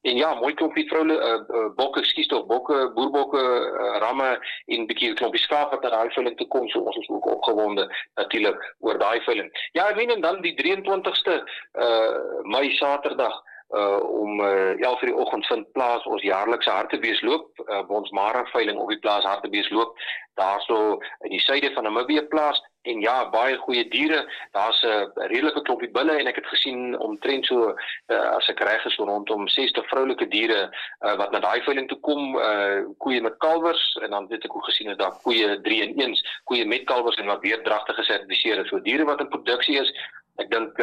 En ja, mooi klompie bokke, boerbokke, ramme en bietjie klompie skaap wat na daai veiling toe kom, so ons is ook opgewonde natuurlik oor daai veiling. Ja, ek meen en dan die 23ste Mei Saterdag om 11 uur die oggend vind plaas ons jaarlikse hartebeesloop, Bonsmara veiling op die plaas hartebeesloop, daarso in die suide van Namibië plaas. En ja, baie goeie diere, daar's 'n redelike klompie bulle en ek het gesien omtrent so, as ek reg is, rondom 60 vroulike diere wat na daai veiling toe kom, koeie met kalwers, en dan het ek ook gesien dat daar koeie 3-in-1s, koeie met kalwers en wat weer dragtig gesertifiseer is. So diere wat in produksie is. Ek dink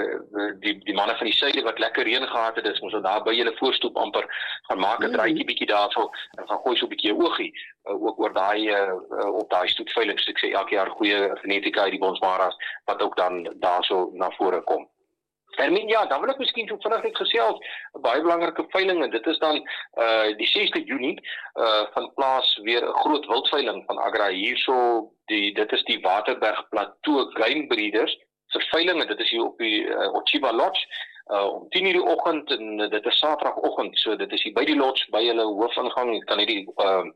die manne van die suide wat lekker reën gehad het, ons daar by julle voorstoep amper gaan maak 'n draaitjie bietjie daarso en gaan gooi so 'n bietjie 'n oogie ook oor daai op daai stoetveiling. So ek sê elke jaar goeie genetika uit die Bonsmaras wat ook dan daarso na vore kom. Hermine, ja, dan wil ek miskien so vinnig net gesels 'n baie belangrike veiling en dit is dan die 6de Junie van plaas weer 'n groot wildveiling van Agra hierso. Dit is die Waterberg Plateau Game Breeders se veiling en dit is hier op die Ochiba Lodge om 10 uur die oggend en dit is Saterdagoggend, so dit is hier by die lodge by hulle hoofingang. Jy kan net die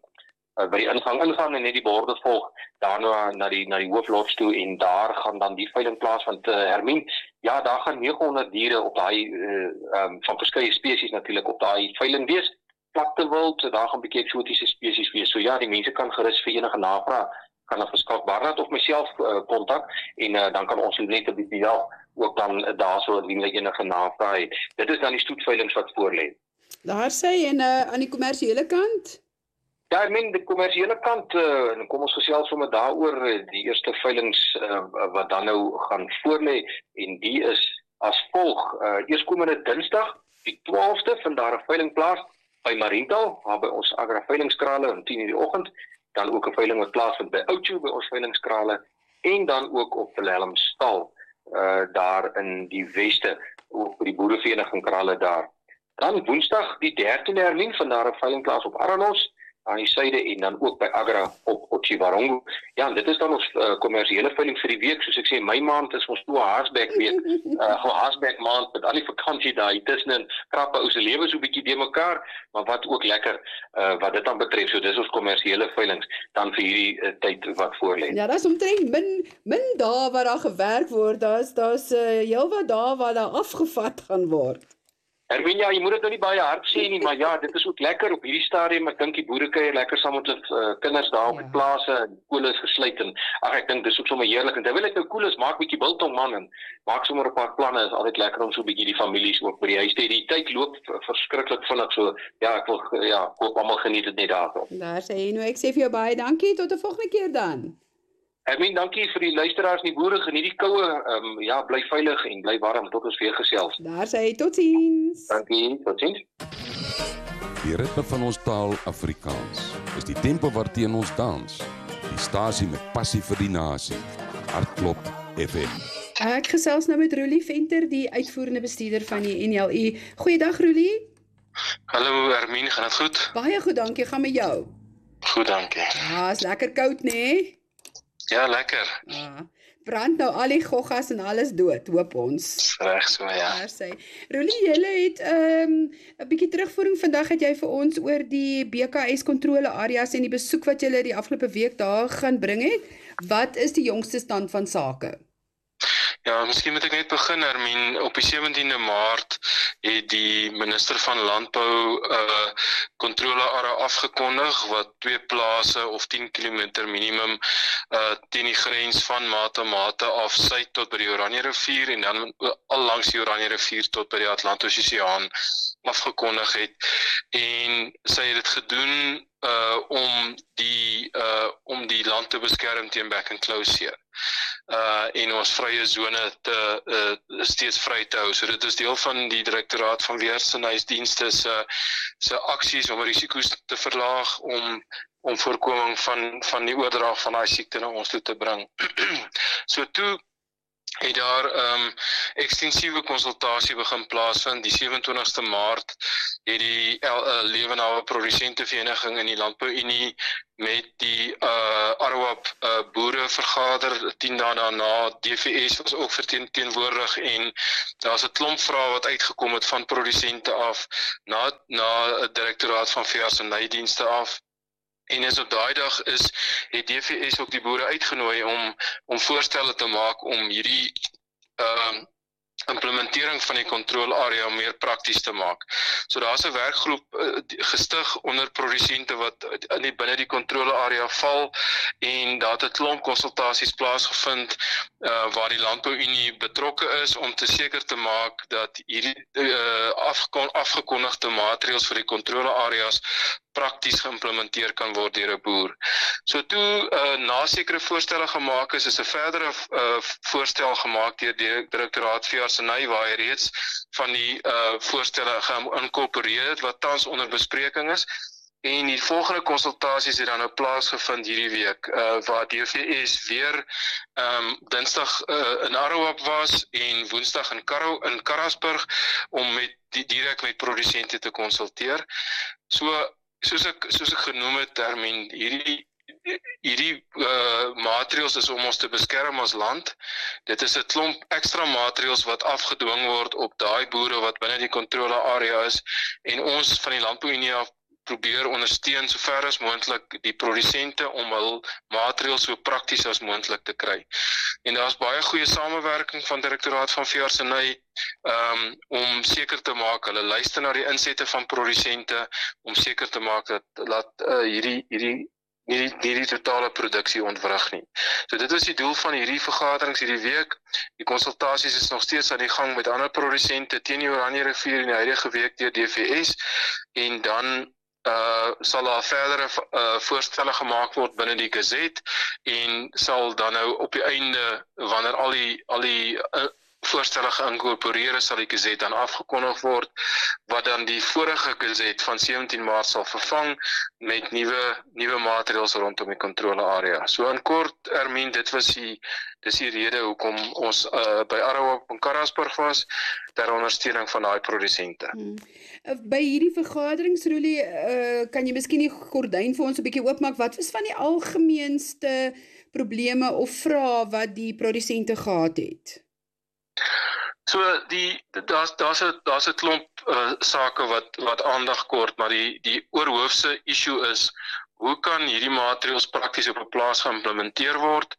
by die ingang ingaan en net die borde volg daarna na die hooflodge toe en daar gaan dan die veiling plaas want Hermine, ja, daar gaan 900 diere op daai van verskeie spesies natuurlik op daai veiling wees. Plaktewild, daar gaan 'n bietjie eksotiese spesies wees. So ja, die mense kan gerus vir enige navraag kan dan verskaf Barnard of myself kontak en dan kan ons net 'n bietjie ook dan daarso indien jy enige navraag het. Dit is dan die stoetveilings wat voorlê. Daar sê en aan die kommersiële kant? Ja, ek meen die kommersiële kant, en kom ons gesels sommer daaroor die eerste veilings wat dan nou gaan voorlê en die is as volg. Eerskomende Dinsdag, die 12de, vind daar 'n veiling plaas by Mariental, by ons Agra veilingskrale om 10 uur die oggend. Dan ook 'n veiling wat plaasvind by Oudtshoorn by ons veilingskrale en dan ook op Wilhelmstal daar in die weste ook by die boerevereniging krale daar. Dan Woensdag die 13de Hermine van daar 'n veiling plaas op Aralos aan die suide en dan ook by Agra op Otjiwarongo. Ja, dit is dan ons kommersiële veiling vir die week. Soos ek sê, my maand is ons toe Haasbek week. Haasbek maand met al die vakansie daar tussenin. Krappe ou se lewe so 'n bietjie de mekaar, maar wat ook lekker wat dit dan betref. So dis ons kommersiële veilings dan vir hierdie tyd wat voorlê. Ja, daar's omtrent min dae wat daar gewerk word. Daar's heelwat dae wat daar afgevat gaan word. Hermine, ja, jy moet dit nou nie baie hard sê nie, maar ja, dit is ook lekker op hierdie stadium. Ek dink die boere kuier lekker saam met hulle kinders daar op die plase en kool is gesluit en ek dink dis ook sommer heerlik en terwyl dit nou kool is, maak bietjie biltong man en maak sommer 'n paar planne. Is altyd lekker om so 'n bietjie die families ook by die huis te hê. Die tyd loop verskriklik vinnig, so ja, ek wil hoop almal geniet dit net daarop. Daar sê jy nou, ek sê vir jou baie dankie, tot 'n volgende keer dan. Hermine, dankie vir die luisteraars en die boere, geniet die koue, ja, bly veilig en bly warm tot ons weer gesels. Daar sê hy, totsiens. Dankie, totsiens. Die ritme van ons taal Afrikaans is die tempo waarteen ons dans. Die stasie met passie vir die nasie. Hartklop FM. Ek gesels nou met Roelie Venter, die uitvoerende bestuurder van die NLU. Goeiedag Roelie. Hallo Hermine, gaan dit goed? Baie goed, dankie. Gaan met jou? Goed, dankie. Ja, is lekker koud, nee? Ja, lekker. Brand nou al die goggas en alles dood, hoop ons. Reg so, ja. Daar sê. Roelie, julle het 'n bietjie terugvoering vandag het jy vir ons oor die BKS kontrole areas en die besoek wat julle die afgelope week daar gaan bring het. Wat is die jongste stand van sake? Ja, miskien moet ek net begin, Hermine. Op die 17de Maart het die minister van Landbou kontrolearea afgekondig wat 2 plase of 10 km minimum teen die grens van Mata af suid tot by die Oranje rivier en dan al langs die Oranje rivier tot by die Atlantiese Oseaan afgekondig het. En sy het dit gedoen om die land te beskerm teen back and closure. En ons vrye sone steeds vry te hou. So dit is deel van die Direktoraat van Weerstandsdienste se aksies om risiko's te verlaag om voorkoming van die oordrag van daai siekte na ons toe te bring. So toe het daar ekstensiewe konsultasie begin plaasvind. Die 27ste Maart het die Lewenawe Produsentevereniging in die Landbouunie met die Arawap boere vergader. 10 dae daarna, DVS was ook verteenwoordig en daar's 'n klomp vrae wat uitgekom het van produsente af na 'n direktoraat van veeartsenydienste af. En is op daai dag het DVS ook die boere uitgenooi om voorstelle te maak om hierdie implementering van die kontrolearea meer prakties te maak. So daar's 'n werkgroep gestig onder produsente wat binne die kontrolearea val en daar het 'n klomp konsultasies plaasgevind waar die Landbouunie betrokke is om te seker te maak dat hierdie afgekondigde maatreëls vir die kontroleareas prakties geïmplementeer kan word deur 'n boer. So toe na sekere voorstelle gemaak is 'n verdere voorstel gemaak deur die direktoraat veeartseny waar hy reeds van die voorstelle geïnkorporeer het wat tans onder bespreking is. En die volgende konsultasies het dan nou plaasgevind hierdie week waar DVS weer Dinsdag in Arawap was en Woensdag in Karasburg om direk met produsente te konsulteer. Soos ek genoem het, Hermien, hierdie maatreëls is om ons te beskerm as land. Dit is 'n klomp ekstra maatreëls wat afgedwing word op daai boere wat binne die kontrolearea is en ons van die Landbouunie af probeer ondersteun sover as moontlik die produsente om hul maatreëls so prakties as moontlik te kry. En daar's baie goeie samewerking van direktoraat van veeartseny om seker te maak hulle luister na die insette van produsente om seker te maak dat hierdie totale produksie ontwrig nie. So dit is die doel van hierdie vergaderings hierdie week. Die konsultasies is nog steeds aan die gang met ander produsente teen die Oranje rivier in die huidige week deur DVS en dan sal daar verdere voorstelle gemaak word binne die Gazette en sal dan nou op die einde wanneer al die voorstelle geïnkorporeer is, sal die Gazette dan afgekondig word wat dan die vorige Gazette van 17 Maart sal vervang met nuwe maatreëls rondom die kontrolearea. So in kort, Hermien, dis die rede hoekom ons by Arawap en Karasburg was ter ondersteuning van daai produsente. By hierdie vergaderings, Roelie, kan jy miskien die gordyn vir ons 'n bietjie oopmaak? Wat was van die algemeenste probleme of vrae wat die produsente gehad het? So daar's 'n klomp sake wat aandag kort, maar die oorhoofse issue is hoe kan hierdie maatreëls prakties op 'n plaas geïmplementeer word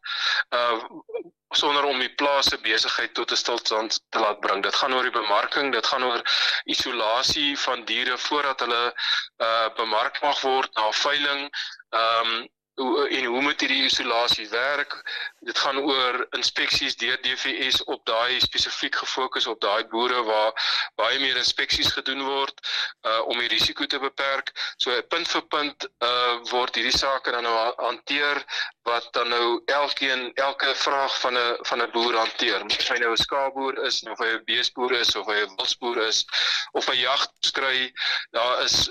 sonder om die plaas se besigheid tot 'n stilstand te laat bring. Dit gaan oor die bemarking, dit gaan oor isolasie van diere voordat hulle bemark mag word na veiling. En hoe moet hierdie isolasie werk? Dit gaan oor inspeksies deur DVS op daai spesifiek gefokus op daai boere waar baie meer inspeksies gedoen word om die risiko te beperk. So punt vir punt word hierdie sake dan nou hanteer wat dan nou elke vraag van 'n boer hanteer. Of hy nou 'n skaapboer is, of hy 'n beesboer is, of hy 'n wildsboer is, of hy jagskry, daar's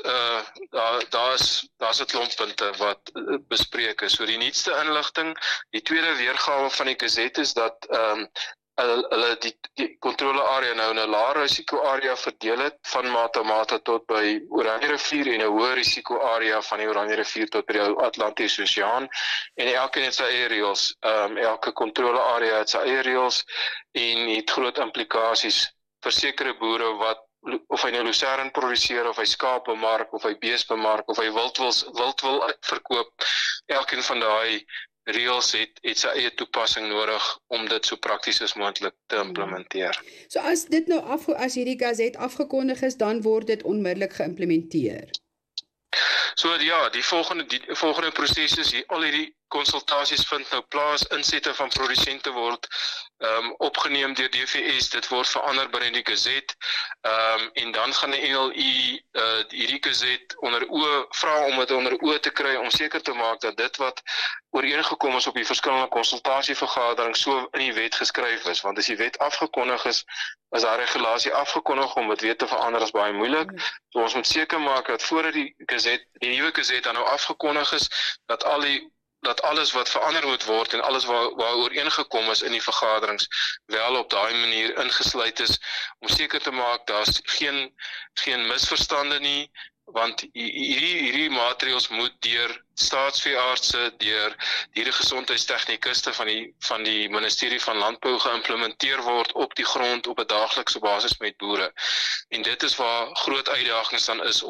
'n klomp punte wat bespreek is. So die nuutste inligting, die tweede weergawe van die Gazette is dat hulle die kontrolearea nou in 'n lae risikoarea verdeel het van Mata tot by Oranje rivier en 'n hoë risikoarea van die Oranje rivier tot by die Atlantiese Oseaan en elkeen het sy eie reëls. Elke kontrolearea het sy eie reëls en het groot implikasies vir sekere boere wat of hy nou lucern produseer, of hy skaap bemark, of hy bees bemark, of hy wild wil verkoop. Elkeen van daai reëls het sy eie toepassing nodig om dit so prakties as moontlik te implementeer. So as dit nou as hierdie Gazette afgekondig is, dan word dit onmiddellik geïmplementeer. So ja, die volgende proses is al hierdie konsultasies vind nou plaas, insette van produsente word opgeneem deur DVS, dit word verander binne die Gazette en dan gaan die NLI hierdie Gazette vra om dit onder oë te kry om seker te maak dat dit wat ooreengekom is op die verskillende konsultasievergaderings so in die wet geskryf is, want as die wet afgekondig is daar regulasie afgekondig om dit weer te verander is baie moeilik. So ons moet seker maak dat voordat die nuwe Gazette dan nou afgekondig is, dat al die dat alles wat verander moet word en alles waar ooreengekom is in die vergaderings wel op daai manier ingesluit is om seker te maak daar's geen misverstande nie, want hierdie maatreëls moet deur staatsveeartse, deur dieregesondheidstegniekuste van die Ministerie van Landbou geïmplementeer word op die grond op 'n daaglikse basis met boere. En dit is waar groot uitdagings dan is